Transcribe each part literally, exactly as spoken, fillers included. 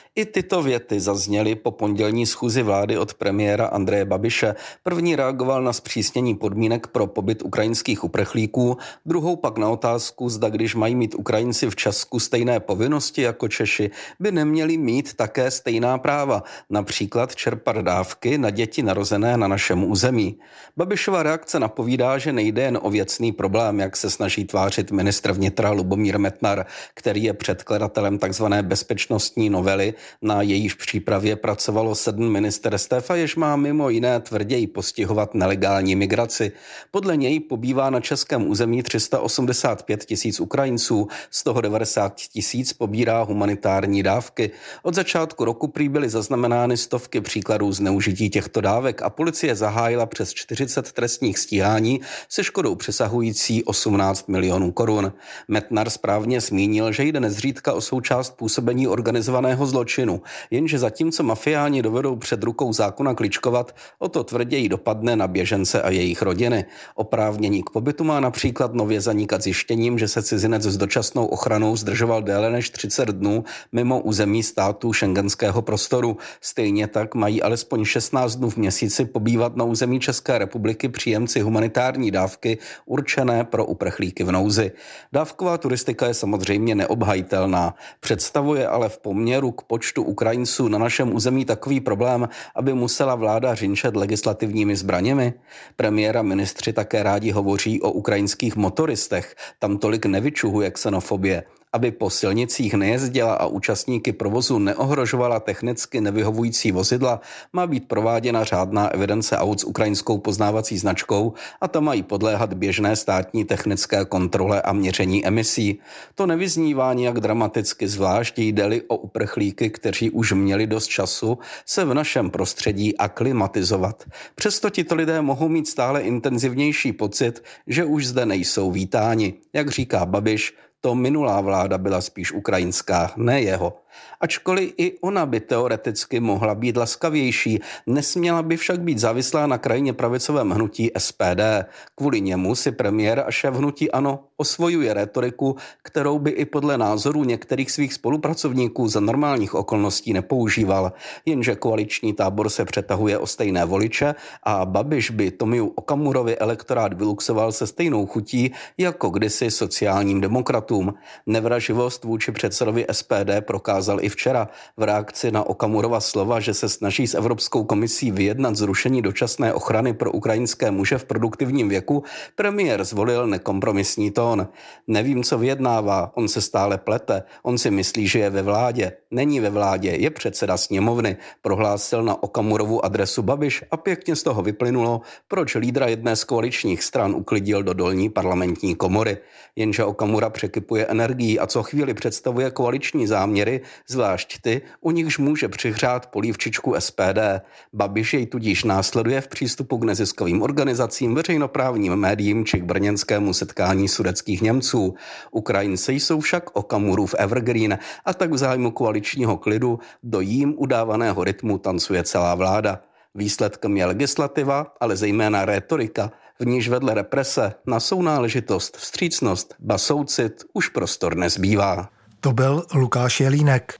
I tyto věty zazněly po pondělní schůzi vlády od premiéra Andreje Babiše. První reagoval na zpřísnění podmínek pro pobyt ukrajinských uprchlíků, druhou pak na otázku, zda když mají mít Ukrajinci v Česku stejné povinnosti jako Češi, by neměli mít také stejná práva, například čerpat dávky na děti narozené na našem území. Babišova reakce napovídá, že nejde jen o věcný problém, jak se snaží tvářit ministr vnitra Lubomír Metnar, který je předkladatelem tzv. Bezpečnostní novely, na jejíž přípravě pracovalo sedm ministerstev a jež má mimo jiné tvrději postihovat nelegální migraci. Podle něj pobývá na českém území tři sta osmdesát pět tisíc Ukrajinců, z toho devadesát tisíc pobírá humanitární dávky. Od začátku roku prý byly zaznamenány stovky příkladů zneužití těchto dávek a policie zahájila přes čtyřicet trestních stíhání se škodou přesahující osmnáct milionů korun. Metnar správně zmínil, že jde nezřídka o součást působení organizovaného zločinu, jenže zatímco mafiáni dovedou před rukou zákona kličkovat, o to tvrději dopadne na běžence a jejich rodiny. Oprávnění k pobytu má například nově zanikat zjištěním, že se cizinec s dočasnou ochranou zdržoval déle než třicet dnů mimo území států schengenského prostoru. Stejně tak mají alespoň šestnáct dnů v měsíci pobývat na území České republiky příjemci humanitární dávky určené pro uprchlíky v nouzi. Dávková turistika je samozřejmě neobhajitelná. Představuje ale v poměru k počtu Ukrajinců na našem území takový problém, aby musela vláda řinčet legislativními zbraněmi. Premiér a ministři také rádi hovoří o ukrajinských motoristech. Tam tolik nevyčuhuje xenofobie. Aby po silnicích nejezdila a účastníky provozu neohrožovala technicky nevyhovující vozidla, má být prováděna řádná evidence aut s ukrajinskou poznávací značkou a ta mají podléhat běžné státní technické kontrole a měření emisí. To nevyznívá nijak dramaticky, zvlášť jde-li o uprchlíky, kteří už měli dost času se v našem prostředí aklimatizovat. Přesto tito lidé mohou mít stále intenzivnější pocit, že už zde nejsou vítáni. Jak říká Babiš, to minulá vláda byla spíš ukrajinská, ne jeho. Ačkoliv i ona by teoreticky mohla být laskavější, nesměla by však být závislá na krajně pravicovém hnutí S P D. Kvůli němu si premiér a šéf hnutí ANO osvojuje rétoriku, kterou by i podle názorů některých svých spolupracovníků za normálních okolností nepoužíval. Jenže koaliční tábor se přetahuje o stejné voliče a Babiš by Tomiu Okamurovi elektorát vyluxoval se stejnou chutí jako kdysi sociálním demokratům. Nevraživost vůči předsedovi S P D prokázal i včera v reakci na Okamurova slova, že se snaží s Evropskou komisí vyjednat zrušení dočasné ochrany pro ukrajinské muže v produktivním věku. Premiér zvolil nekompromisní tón. Nevím, co vyjednává, on se stále plete, on si myslí, že je ve vládě. Není ve vládě, je předseda sněmovny, prohlásil na Okamurovu adresu Babiš a pěkně z toho vyplynulo, proč lídra jedné z koaličních stran uklidil do dolní parlamentní komory. Jenže Okamura překypuje energií a co chvíli představuje koaliční záměry, zvlášť ty, u nichž může přihřát polívčičku S P D. Babiš jej tudíž následuje v přístupu k neziskovým organizacím, veřejnoprávním médiím či k brněnskému setkání sudetských Němců. Ukrajinci jsou však Okamurův evergreen a tak v zájmu koaličního klidu do jím udávaného rytmu tancuje celá vláda. Výsledkem je legislativa, ale zejména rétorika, v níž vedle represe na sounáležitost, vstřícnost, ba soucit už prostor nezbývá. To byl Lukáš Jelínek.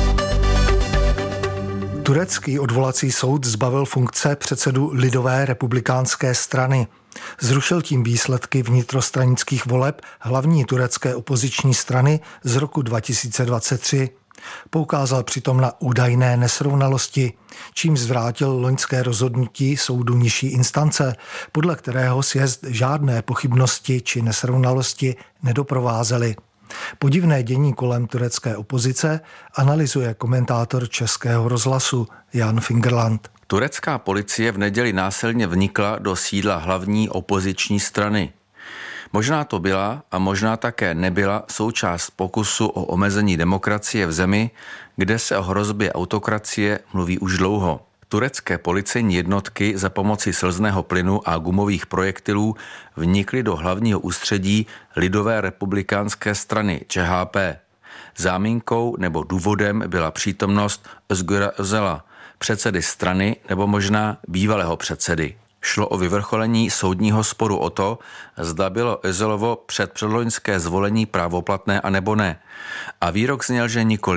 Turecký odvolací soud zbavil funkce předsedu Lidové republikánské strany. Zrušil tím výsledky vnitrostranických voleb hlavní turecké opoziční strany z roku dva tisíce dvacet tři. Poukázal přitom na údajné nesrovnalosti, čím zvrátil loňské rozhodnutí soudu nižší instance, podle kterého sjezd žádné pochybnosti či nesrovnalosti nedoprovázely. Podivné dění kolem turecké opozice analyzuje komentátor Českého rozhlasu Jan Fingerland. Turecká policie v neděli násilně vnikla do sídla hlavní opoziční strany. Možná to byla a možná také nebyla součást pokusu o omezení demokracie v zemi, kde se o hrozbě autokracie mluví už dlouho. Turecké policejní jednotky za pomoci slzného plynu a gumových projektilů vnikly do hlavního ústředí Lidové republikánské strany Č H P. Záminkou nebo důvodem byla přítomnost Özgura Özala, předsedy strany nebo možná bývalého předsedy. Šlo o vyvrcholení soudního sporu o to, zda bylo Özalovo předpředloňské zvolení právoplatné a nebo ne. A výrok zněl, že nikoli.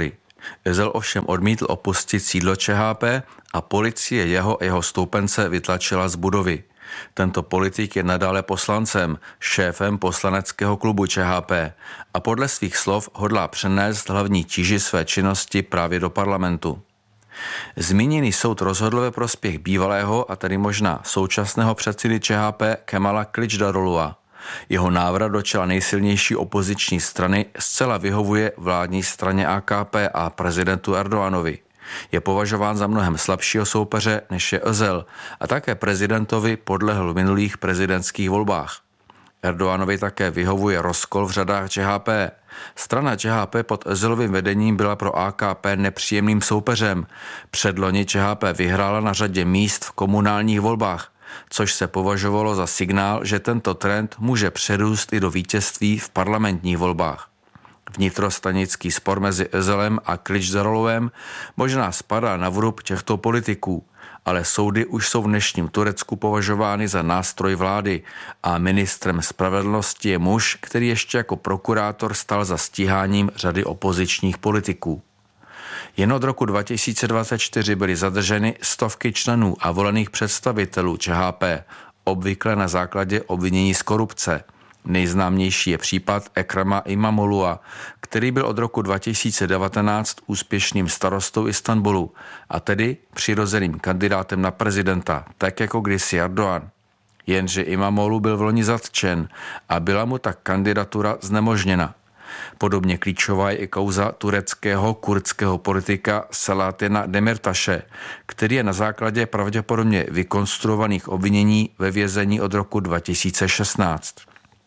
Özal ovšem odmítl opustit sídlo ČHP a policie jeho a jeho stoupence vytlačila z budovy. Tento politik je nadále poslancem, šéfem poslaneckého klubu ČHP a podle svých slov hodlá přenést hlavní tíži své činnosti právě do parlamentu. Zmíněný soud rozhodl ve prospěch bývalého a tedy možná současného předsedy ČHP Kemala Kılıçdaroğlu'a. Jeho návrat do čela nejsilnější opoziční strany zcela vyhovuje vládní straně A K P a prezidentu Erdoganovi. Je považován za mnohem slabšího soupeře než je Özal a také prezidentovi podlehl v minulých prezidentských volbách. Erdoganovi také vyhovuje rozkol v řadách ČHP. Strana ČHP pod Özalovým vedením byla pro A K P nepříjemným soupeřem. Předloni ČHP vyhrála na řadě míst v komunálních volbách, což se považovalo za signál, že tento trend může přerůst i do vítězství v parlamentních volbách. Vnitrostanický spor mezi Özalem a Kılıçdaroğluem možná spadá na vrub těchto politiků, ale soudy už jsou v dnešním Turecku považovány za nástroj vlády a ministrem spravedlnosti je muž, který ještě jako prokurátor stal za stíháním řady opozičních politiků. Jen od roku dva tisíce dvacet čtyři byly zadrženy stovky členů a volených představitelů ČHP, obvykle na základě obvinění z korupce. Nejznámější je případ Ekrema İmamoğlu'a, který byl od roku dva tisíce devatenáct úspěšným starostou Istanbulu a tedy přirozeným kandidátem na prezidenta, tak jako kdysi Erdogan. Jenže İmamoğlu byl vloni zatčen a byla mu tak kandidatura znemožněna. Podobně klíčová je i kauza tureckého kurdského politika Selahattina Demirtaše, který je na základě pravděpodobně vykonstruovaných obvinění ve vězení od roku dva tisíce šestnáct.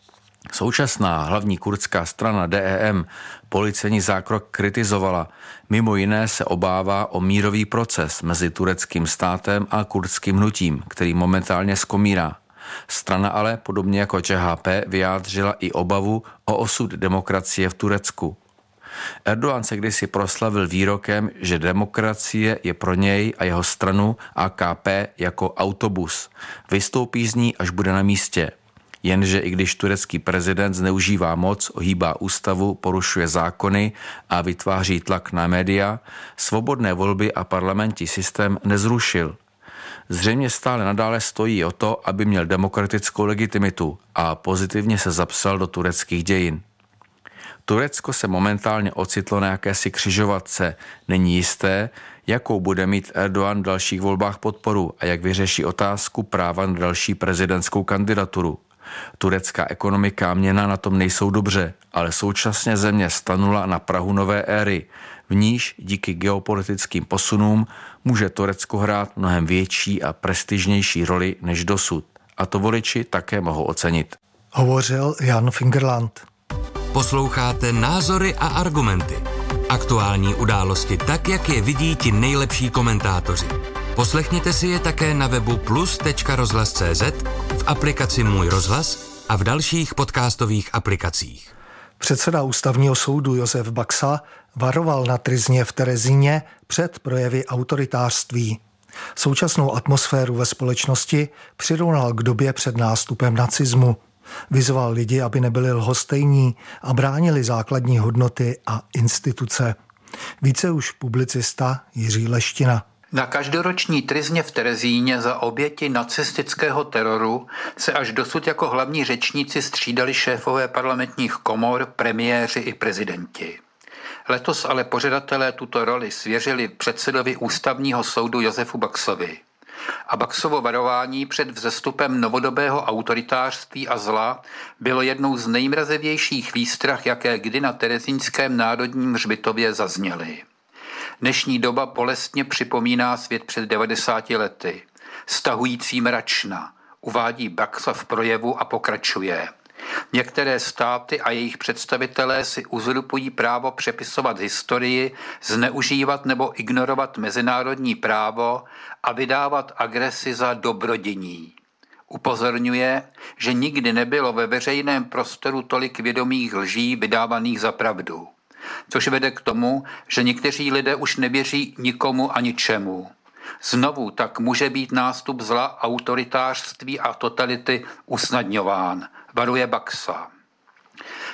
Současná hlavní kurdská strana D E M policejní zákrok kritizovala. Mimo jiné se obává o mírový proces mezi tureckým státem a kurdským hnutím, který momentálně skomírá. Strana ale, podobně jako ČHP, vyjádřila i obavu o osud demokracie v Turecku. Erdogan se kdysi proslavil výrokem, že demokracie je pro něj a jeho stranu A K P jako autobus. Vystoupí z ní, až bude na místě. Jenže i když turecký prezident zneužívá moc, ohýbá ústavu, porušuje zákony a vytváří tlak na média, svobodné volby a parlamentní systém nezrušil. Zřejmě stále nadále stojí o to, aby měl demokratickou legitimitu a pozitivně se zapsal do tureckých dějin. Turecko se momentálně ocitlo na jakési křižovatce. Není jisté, jakou bude mít Erdogan v dalších volbách podporu a jak vyřeší otázku práva na další prezidentskou kandidaturu. Turecká ekonomika a měna na tom nejsou dobře, ale současně země stanula na prahu nové éry, v níž díky geopolitickým posunům může Turecko hrát mnohem větší a prestižnější roli než dosud. A to voliči také mohou ocenit. Hovořil Jan Fingerland. Posloucháte Názory a argumenty. Aktuální události tak, jak je vidí ti nejlepší komentátoři. Poslechněte si je také na webu plus tečka rozhlas tečka cé zet, v aplikaci Můj rozhlas a v dalších podcastových aplikacích. Předseda ústavního soudu Josef Baxa varoval na tryzně v Terezíně před projevy autoritářství. Současnou atmosféru ve společnosti přirovnal k době před nástupem nacismu. Vyzval lidi, aby nebyli lhostejní a bránili základní hodnoty a instituce. Více už publicista Jiří Leština. Na každoroční tryzně v Terezíně za oběti nacistického teroru se až dosud jako hlavní řečníci střídali šéfové parlamentních komor, premiéři i prezidenti. Letos ale pořadatelé tuto roli svěřili předsedovi ústavního soudu Josefu Baxovi. A Baxovo varování před vzestupem novodobého autoritářství a zla bylo jednou z nejmrazivějších výstrah, jaké kdy na terezínském národním hřbitově zazněly. Dnešní doba bolestně připomíná svět před devadesáti lety. Stahující mračna, uvádí Baxa v projevu a pokračuje. Některé státy a jejich představitelé si uzurpují právo přepisovat historii, zneužívat nebo ignorovat mezinárodní právo a vydávat agresi za dobrodiní. Upozorňuje, že nikdy nebylo ve veřejném prostoru tolik vědomých lží vydávaných za pravdu. Což vede k tomu, že někteří lidé už nevěří nikomu a ničemu. Znovu tak může být nástup zla, autoritářství a totality usnadňován, varuje Baxa.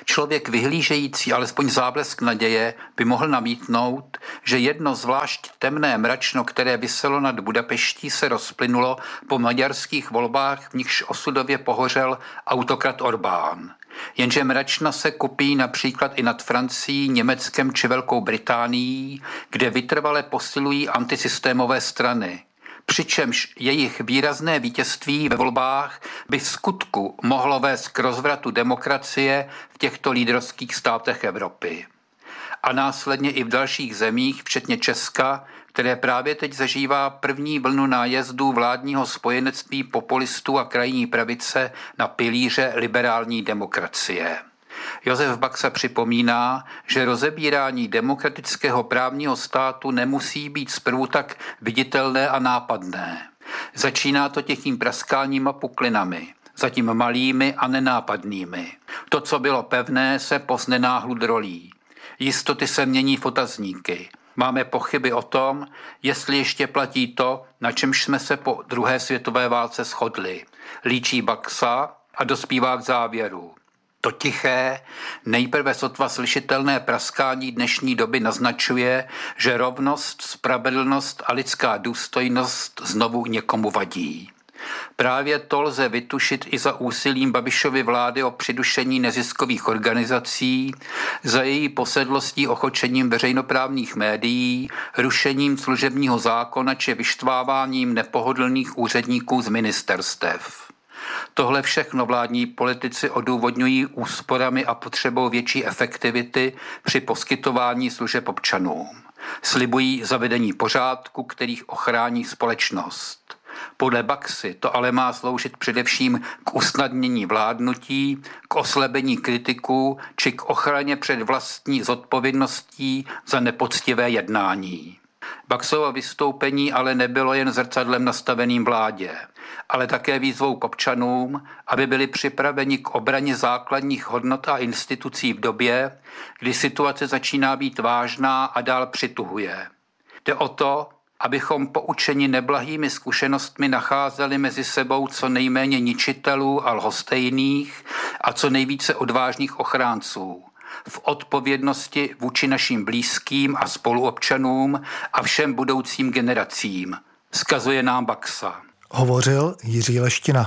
Člověk vyhlížející alespoň záblesk naděje by mohl namítnout, že jedno zvlášť temné mračno, které viselo nad Budapeští, se rozplynulo po maďarských volbách, v nichž osudově pohořel autokrat Orbán. Jenže mračna se kupí například i nad Francií, Německem či Velkou Británií, kde vytrvale posilují antisystémové strany. Přičemž jejich výrazné vítězství ve volbách by v skutku mohlo vést k rozvratu demokracie v těchto lídrovských státech Evropy. A následně i v dalších zemích, včetně Česka, které právě teď zažívá první vlnu nájezdů vládního spojenectví populistů a krajní pravice na pilíře liberální demokracie. Josef Baxa připomíná, že rozebírání demokratického právního státu nemusí být zprvu tak viditelné a nápadné. Začíná to těchým praskáním a puklinami, zatím malými a nenápadnými. To, co bylo pevné, se pozne náhlu drolí. Jistoty se mění v otazníky. Máme pochyby o tom, jestli ještě platí to, na čemž jsme se po druhé světové válce shodli. Líčí Baxa a dospívá k závěru. To tiché, nejprve sotva slyšitelné praskání dnešní doby naznačuje, že rovnost, spravedlnost a lidská důstojnost znovu někomu vadí. Právě to lze vytušit i za úsilím Babišovy vlády o přidušení neziskových organizací, za její posedlostí ochočením veřejnoprávních médií, rušením služebního zákona či vyštváváním nepohodlných úředníků z ministerstev. Tohle všechno vládní politici odůvodňují úsporami a potřebou větší efektivity při poskytování služeb občanům. Slibují zavedení pořádku, kterých ochrání společnost. Podle Baxy to ale má sloužit především k usnadnění vládnutí, k oslabení kritiků či k ochraně před vlastní zodpovědností za nepoctivé jednání. Baxovo vystoupení ale nebylo jen zrcadlem nastaveným vládě, ale také výzvou k občanům, aby byli připraveni k obraně základních hodnot a institucí v době, kdy situace začíná být vážná a dál přituhuje. Jde o to, abychom poučeni neblahými zkušenostmi nacházeli mezi sebou co nejméně ničitelů a lhostejných a co nejvíce odvážných ochránců. V odpovědnosti vůči našim blízkým a spoluobčanům a všem budoucím generacím, vzkazuje nám Baxa. Hovořil Jiří Leština.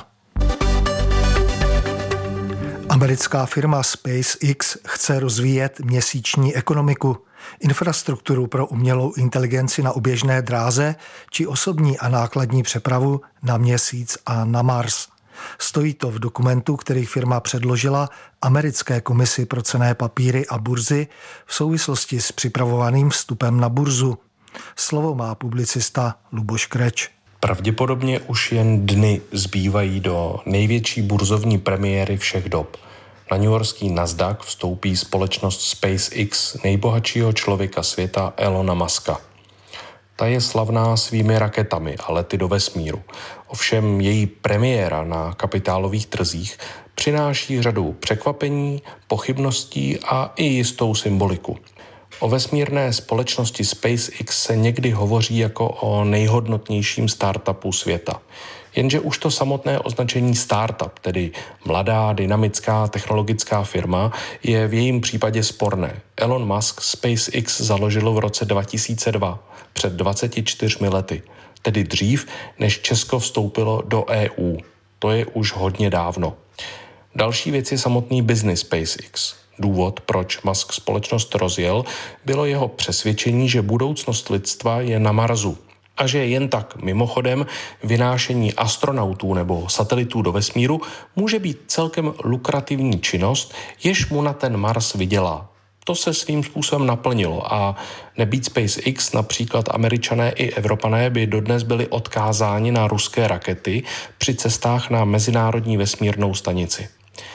Americká firma SpaceX chce rozvíjet měsíční ekonomiku, infrastrukturu pro umělou inteligenci na oběžné dráze či osobní a nákladní přepravu na Měsíc a na Mars. Stojí to v dokumentu, který firma předložila Americké komisi pro cenné papíry a burzy v souvislosti s připravovaným vstupem na burzu. Slovo má publicista Luboš Kreč. Pravděpodobně už jen dny zbývají do největší burzovní premiéry všech dob. Na newyorský Nasdaq vstoupí společnost SpaceX nejbohatšího člověka světa Elona Muska. Ta je slavná svými raketami a lety do vesmíru. Ovšem její premiéra na kapitálových trzích přináší řadu překvapení, pochybností a i jistou symboliku. O vesmírné společnosti SpaceX se někdy hovoří jako o nejhodnotnějším startupu světa. Jenže už to samotné označení startup, tedy mladá, dynamická technologická firma, je v jejím případě sporné. Elon Musk SpaceX založil v roce dva tisíce dva, před dvaceti čtyřmi lety, tedy dřív, než Česko vstoupilo do E U. To je už hodně dávno. Další věc je samotný business SpaceX. Důvod, proč Musk společnost rozjel, bylo jeho přesvědčení, že budoucnost lidstva je na Marsu a že jen tak mimochodem vynášení astronautů nebo satelitů do vesmíru může být celkem lukrativní činnost, jež mu na ten Mars vydělá. To se svým způsobem naplnilo a nebýt SpaceX, například Američané i Evropané by dodnes byli odkázáni na ruské rakety při cestách na mezinárodní vesmírnou stanici.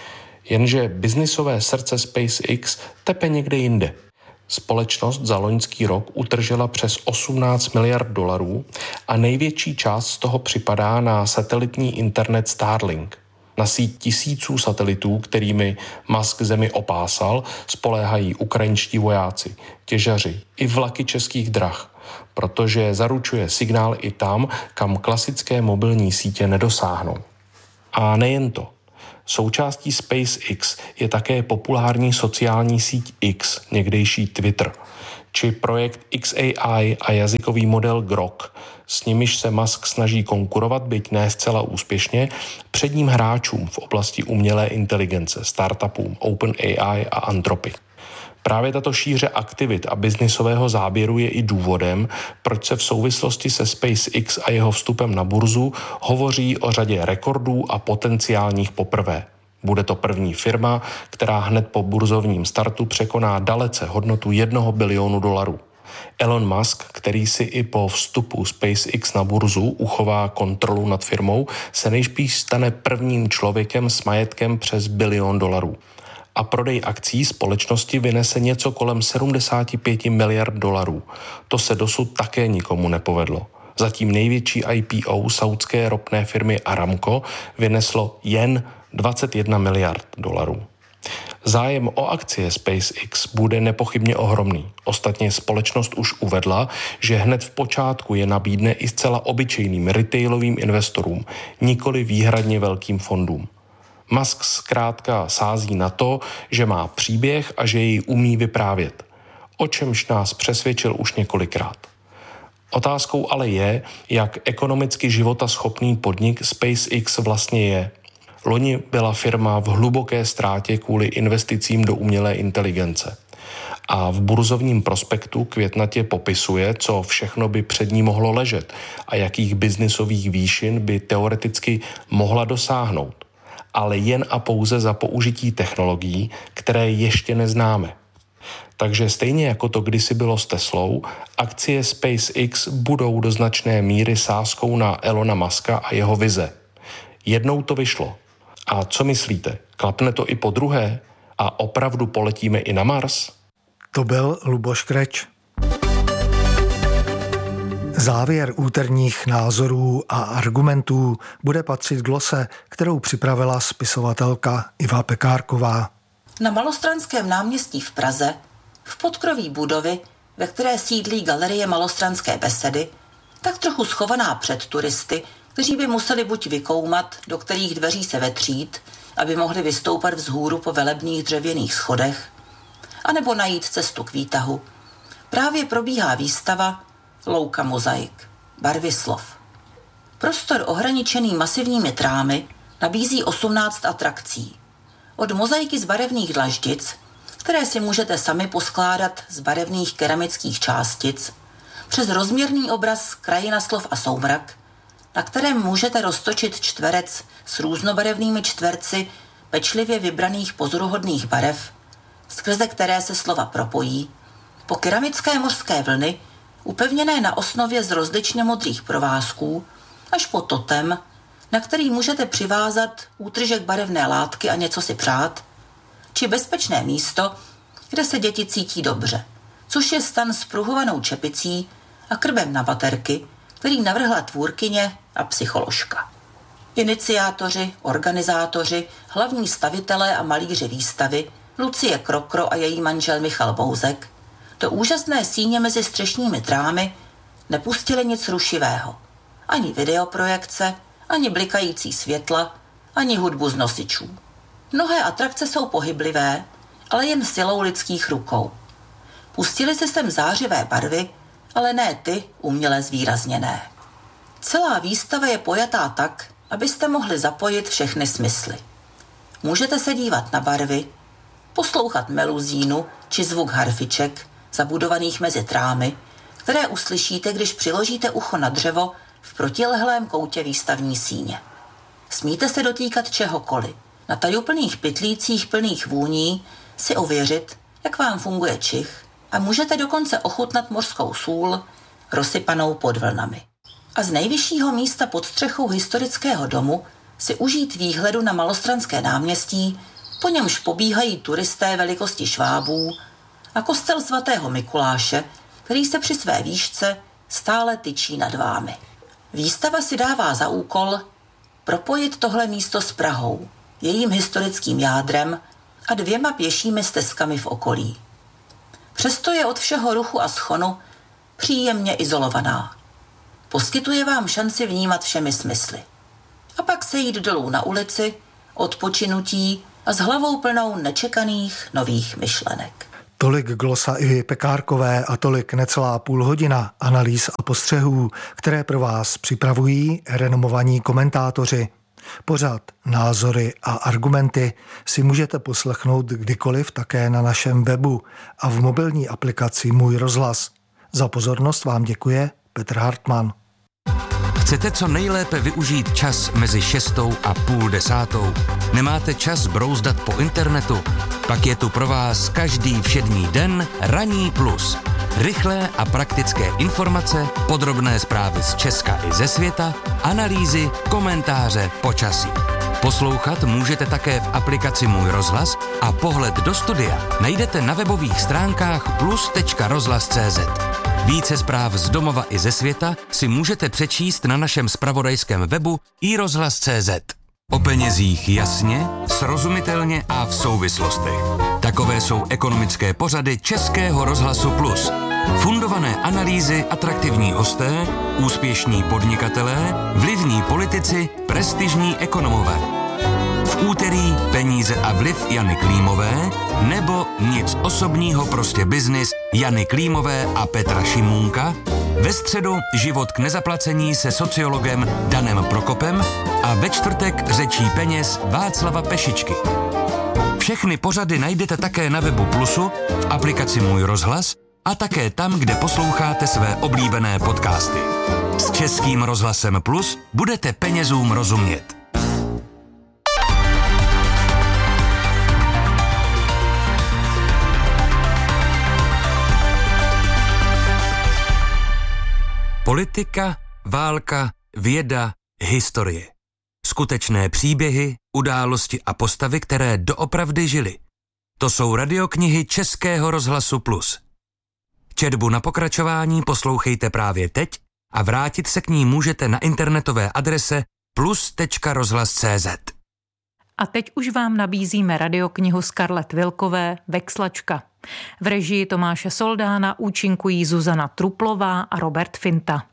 Jenže biznisové srdce SpaceX tepe někde jinde. Společnost za loňský rok utržila přes osmnáct miliard dolarů a největší část z toho připadá na satelitní internet Starlink. Na síť tisíců satelitů, kterými Musk zemi opásal, spoléhají ukrajinští vojáci, těžaři i vlaky českých drah, protože zaručuje signál i tam, kam klasické mobilní sítě nedosáhnou. A nejen to. Součástí SpaceX je také populární sociální síť X, někdejší Twitter, či projekt X A I a jazykový model Grok, s nimiž se Musk snaží konkurovat, byť ne zcela úspěšně, předním hráčům v oblasti umělé inteligence, startupům OpenAI a Anthropic. Právě tato šíře aktivit a biznisového záběru je i důvodem, proč se v souvislosti se SpaceX a jeho vstupem na burzu hovoří o řadě rekordů a potenciálních poprvé. Bude to první firma, která hned po burzovním startu překoná dalece hodnotu jednoho bilionu dolarů. Elon Musk, který si i po vstupu SpaceX na burzu uchová kontrolu nad firmou, se nejspíš stane prvním člověkem s majetkem přes bilion dolarů. A prodej akcí společnosti vynese něco kolem sedmdesát pět miliard dolarů. To se dosud také nikomu nepovedlo. Zatím největší I P O saudské ropné firmy Aramco vyneslo jen dvacet jedna miliard dolarů. Zájem o akcie SpaceX bude nepochybně ohromný. Ostatně společnost už uvedla, že hned v počátku je nabídne i zcela obyčejným retailovým investorům, nikoli výhradně velkým fondům. Musk zkrátka sází na to, že má příběh a že jej umí vyprávět, o čemž nás přesvědčil už několikrát. Otázkou ale je, jak ekonomicky životaschopný podnik SpaceX vlastně je. Loni byla firma v hluboké ztrátě kvůli investicím do umělé inteligence. A v burzovním prospektu květnatě popisuje, co všechno by před ní mohlo ležet a jakých biznisových výšin by teoreticky mohla dosáhnout. Ale jen a pouze za použití technologií, které ještě neznáme. Takže stejně jako to kdysi bylo s Teslou, akcie SpaceX budou do značné míry sázkou na Elona Muska a jeho vize. Jednou to vyšlo. A co myslíte? Klapne to i po druhé? A opravdu poletíme i na Mars? To byl Luboš Kreč. Závěr úterních názorů a argumentů bude patřit glose, kterou připravila spisovatelka Iva Pekárková. Na Malostranském náměstí v Praze, v podkroví budovy, ve které sídlí Galerie malostranské besedy, tak trochu schovaná před turisty, kteří by museli buď vykoumat, do kterých dveří se vetřít, aby mohli vystoupat vzhůru po velebných dřevěných schodech, anebo najít cestu k výtahu. Právě probíhá výstava Louka mozaik, barvy slov. Prostor ohraničený masivními trámy nabízí osmnáct atrakcí. Od mozaiky z barevných dlaždic, které si můžete sami poskládat z barevných keramických částic, přes rozměrný obraz Krajina slov a soumrak, na kterém můžete roztočit čtverec s různobarevnými čtverci pečlivě vybraných pozoruhodných barev, skrze které se slova propojí, po keramické mořské vlny, upevněné na osnově z rozličně modrých provázků, až po totem, na který můžete přivázat útržek barevné látky a něco si přát, či bezpečné místo, kde se děti cítí dobře, což je stan s pruhovanou čepicí a krbem na baterky, který navrhla tvůrkyně a psycholožka. Iniciátoři, organizátoři, hlavní stavitelé a malíři výstavy Lucie Krokro a její manžel Michal Bouzek do úžasné síně mezi střešními trámy nepustili nic rušivého. Ani videoprojekce, ani blikající světla, ani hudbu z nosičů. Mnohé atrakce jsou pohyblivé, ale jen silou lidských rukou. Pustili si sem zářivé barvy, ale ne ty uměle zvýrazněné. Celá výstava je pojatá tak, abyste mohli zapojit všechny smysly. Můžete se dívat na barvy, poslouchat meluzínu či zvuk harfiček, zabudovaných mezi trámy, které uslyšíte, když přiložíte ucho na dřevo v protilehlém koutě výstavní síně. Smíte se dotýkat čehokoliv, na tajuplných pytlících plných vůní si ověřit, jak vám funguje čich, a můžete dokonce ochutnat mořskou sůl rozsypanou pod vlnami. A z nejvyššího místa pod střechou historického domu si užít výhledu na Malostranské náměstí, po němž pobíhají turisté velikosti švábů, a kostel svatého Mikuláše, který se při své výšce stále tyčí nad vámi. Výstava si dává za úkol propojit tohle místo s Prahou, jejím historickým jádrem a dvěma pěšími stezkami v okolí. Přesto je od všeho ruchu a schonu příjemně izolovaná. Poskytuje vám šanci vnímat všemi smysly. A pak se jít dolů na ulici odpočinutí a s hlavou plnou nečekaných nových myšlenek. Tolik Glosa i Pekárkové a tolik necelá půl hodina analýz a postřehů, které pro vás připravují renomovaní komentátoři. Pořad Názory a argumenty si můžete poslechnout kdykoliv také na našem webu a v mobilní aplikaci Můj rozhlas. Za pozornost vám děkuje Petr Hartmann. Chcete co nejlépe využít čas mezi šestou a půl desátou? Nemáte čas brouzdat po internetu? Pak je tu pro vás každý všední den Ranní plus. Rychlé a praktické informace, podrobné zprávy z Česka i ze světa, analýzy, komentáře, počasí. Poslouchat můžete také v aplikaci Můj rozhlas a pohled do studia najdete na webových stránkách plus tečka rozhlas tečka cé zet. Více zpráv z domova i ze světa si můžete přečíst na našem zpravodajském webu i rozhlas tečka cé zet. O penězích jasně, srozumitelně a v souvislostech. Takové jsou ekonomické pořady Českého rozhlasu Plus. Fundované analýzy, atraktivní hosté, úspěšní podnikatelé, vlivní politici, prestižní ekonomové. V úterý Peníze a vliv Jany Klímové nebo Nic osobního, prostě biznis Jany Klímové a Petra Šimůnka. Ve středu Život k nezaplacení se sociologem Danem Prokopem a ve čtvrtek Řečí peněz Václava Pešičky. Všechny pořady najdete také na webu Plusu, v aplikaci Můj rozhlas a také tam, kde posloucháte své oblíbené podcasty. S Českým rozhlasem Plus budete penězům rozumět. Politika, válka, věda, historie. Skutečné příběhy, události a postavy, které doopravdy žily. To jsou radioknihy Českého rozhlasu Plus. Četbu na pokračování poslouchejte právě teď a vrátit se k ní můžete na internetové adrese plus tečka rozhlas tečka cé zet. A teď už vám nabízíme radioknihu Scarlett Vilkové Vexlačka. V režii Tomáše Soldána účinkují Zuzana Truplová a Robert Finta.